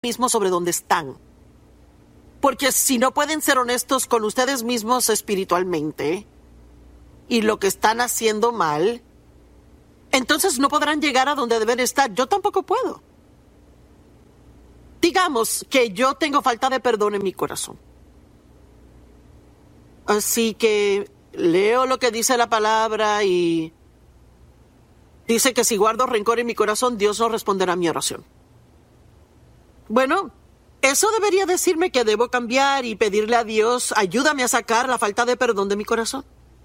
mismos sobre dónde están. Porque si no pueden ser honestos con ustedes mismos espiritualmente y lo que están haciendo mal, entonces no podrán llegar a donde deben estar. Yo tampoco puedo. Digamos que yo tengo falta de perdón en mi corazón. Así que leo lo que dice la palabra y dice que si guardo rencor en mi corazón, Dios no responderá a mi oración. Bueno, eso debería decirme que debo cambiar y pedirle a Dios, ayúdame a sacar la falta de perdón de mi corazón.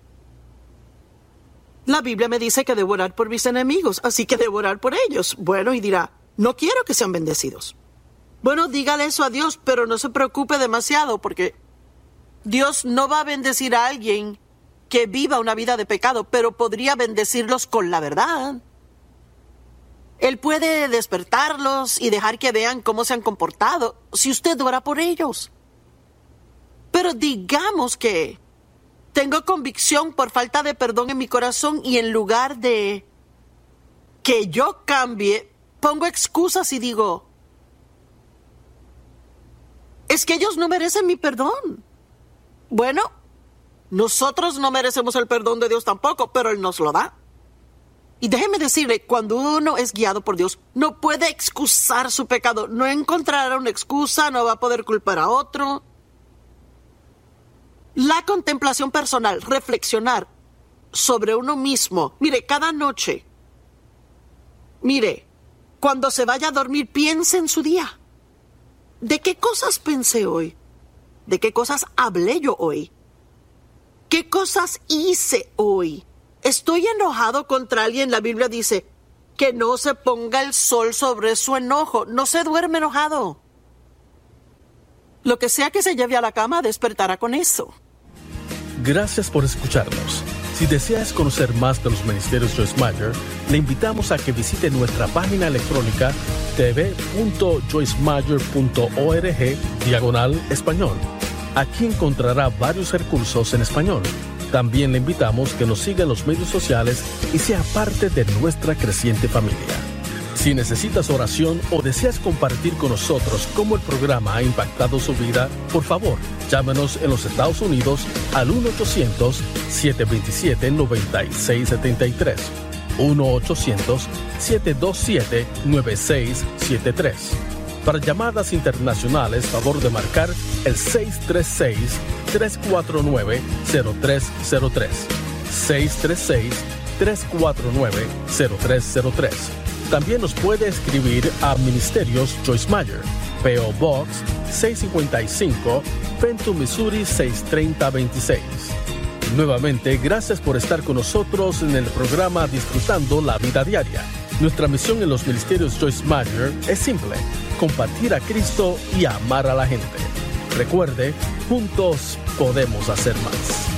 La Biblia me dice que debo orar por mis enemigos, así que debo orar por ellos. Bueno, y dirá, no quiero que sean bendecidos. Bueno, dígale eso a Dios, pero no se preocupe demasiado porque Dios no va a bendecir a alguien que viva una vida de pecado, pero podría bendecirlos con la verdad. Él puede despertarlos y dejar que vean cómo se han comportado si usted ora por ellos. Pero digamos que tengo convicción por falta de perdón en mi corazón y en lugar de que yo cambie, pongo excusas y digo, es que ellos no merecen mi perdón. Bueno, nosotros no merecemos el perdón de Dios tampoco, pero Él nos lo da. Y déjeme decirle, cuando uno es guiado por Dios, no puede excusar su pecado. No encontrará una excusa, no va a poder culpar a otro. La contemplación personal, reflexionar sobre uno mismo. Mire, cada noche, cuando se vaya a dormir, piense en su día. ¿De qué cosas pensé hoy? ¿De qué cosas hablé yo hoy? ¿Qué cosas hice hoy? ¿Estoy enojado contra alguien? La Biblia dice que no se ponga el sol sobre su enojo. No se duerme enojado. Lo que sea que se lleve a la cama despertará con eso. Gracias por escucharnos. Si deseas conocer más de los ministerios Joyce Meyer, le invitamos a que visite nuestra página electrónica tv.joycemeyer.org/español. Aquí encontrará varios recursos en español. También le invitamos que nos siga en los medios sociales y sea parte de nuestra creciente familia. Si necesitas oración o deseas compartir con nosotros cómo el programa ha impactado su vida, por favor, llámenos en los Estados Unidos al 1-800-727-9673. 1-800-727-9673. Para llamadas internacionales, favor de marcar el 636-349-0303. 636-349-0303. También nos puede escribir a Ministerios Joyce Meyer, P.O. Box 655, Fenton, Missouri 63026. Nuevamente, gracias por estar con nosotros en el programa Disfrutando la Vida Diaria. Nuestra misión en los Ministerios Joyce Meyer es simple: compartir a Cristo y amar a la gente. Recuerde, juntos podemos hacer más.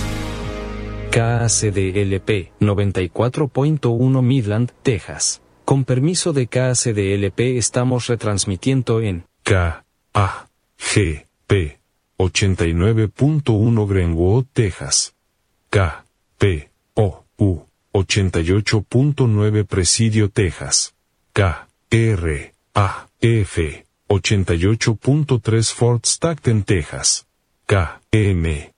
KACDLP 94.1 Midland, Texas. Con permiso de KACDLP estamos retransmitiendo en KAGP 89.1 Greenwood, Texas. KPOU 88.9 Presidio, Texas. KRAF 88.3 Fort Stockton, Texas. KMRA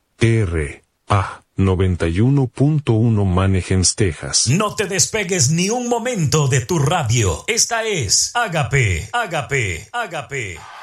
91.1 Mannheim, Texas. No te despegues ni un momento de tu radio. Esta es Agape, Agape, Agape.